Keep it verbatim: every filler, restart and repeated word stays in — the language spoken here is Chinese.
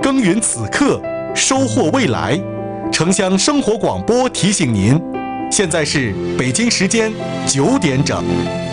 耕耘此刻，收获未来。城乡生活广播提醒您，现在是北京时间九点整。